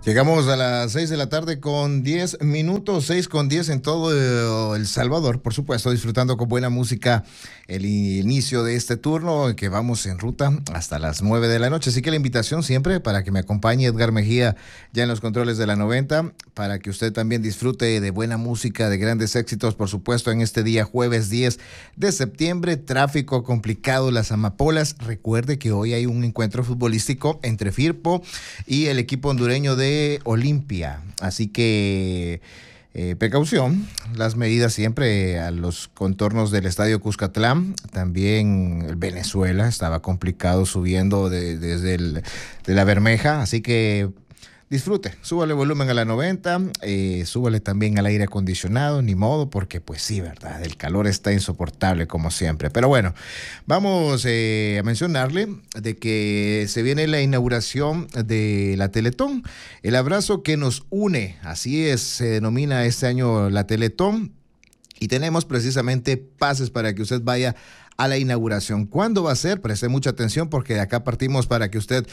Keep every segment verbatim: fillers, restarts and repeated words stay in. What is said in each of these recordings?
Llegamos a las seis de la tarde con diez minutos, seis con diez en todo El Salvador, por supuesto, disfrutando con buena música el inicio de este turno, que vamos en ruta hasta las nueve de la noche. Así que la invitación siempre para que me acompañe Edgar Mejía ya en los controles de la noventa, para que usted también disfrute de buena música, de grandes éxitos, por supuesto, en este día jueves diez de septiembre, tráfico complicado, las amapolas. Recuerde que hoy hay un encuentro futbolístico entre Firpo y el equipo hondureño de Olimpia, así que eh, precaución, las medidas siempre a los contornos del estadio Cuscatlán. También Venezuela estaba complicado subiendo de, desde el, de la Bermeja, así que disfrute, súbale volumen a la noventa, eh, súbale también al aire acondicionado, ni modo, porque pues sí, verdad, el calor está insoportable como siempre. Pero bueno, vamos eh, a mencionarle de que se viene la inauguración de la Teletón, el abrazo que nos une, así es, se denomina este año la Teletón, y tenemos precisamente pases para que usted vaya a la inauguración. ¿Cuándo va a ser? Preste mucha atención porque de acá partimos para que usted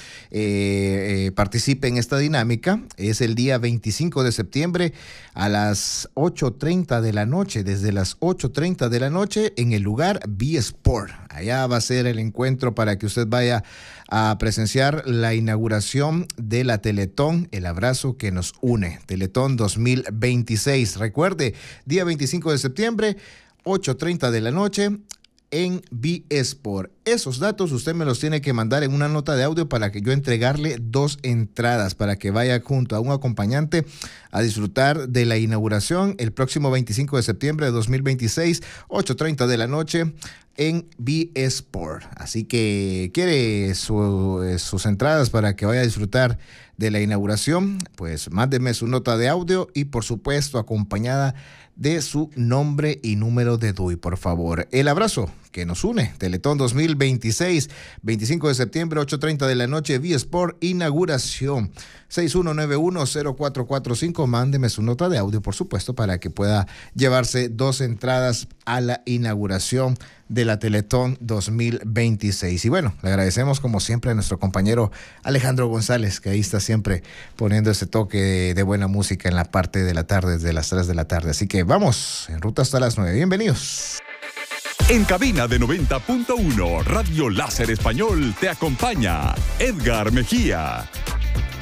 eh, eh, participe en esta dinámica. Es el día veinticinco de septiembre a las ocho treinta de la noche, desde las ocho treinta de la noche en el lugar B-Sport. Allá va a ser el encuentro para que usted vaya a presenciar la inauguración de la Teletón, el abrazo que nos une, Teletón dos mil veintiséis. Recuerde, día veinticinco de septiembre, ocho treinta de la noche, en B-Sport. Esos datos usted me los tiene que mandar en una nota de audio para que yo entregarle dos entradas para que vaya junto a un acompañante a disfrutar de la inauguración el próximo veinticinco de septiembre de dos mil veintiséis, ocho treinta de la noche en B-Sport. Así que quiere su, sus entradas para que vaya a disfrutar de la inauguración, pues mándeme su nota de audio y por supuesto acompañada de su nombre y número de D U I, por favor. El abrazo que nos une, Teletón dos mil veintiséis, veinticinco de septiembre, ocho treinta de la noche, B-Sport, inauguración. seis uno nueve uno cero cuatro cuatro cinco, mándeme su nota de audio, por supuesto, para que pueda llevarse dos entradas a la inauguración de la Teletón dos mil veintiséis. Y bueno, le agradecemos como siempre a nuestro compañero Alejandro González, que ahí está siempre poniendo ese toque de, de buena música en la parte de la tarde, desde las tres de la tarde. Así que vamos, en ruta hasta las nueve. Bienvenidos. En cabina de noventa punto uno, Radio Láser Español te acompaña Edgar Mejía.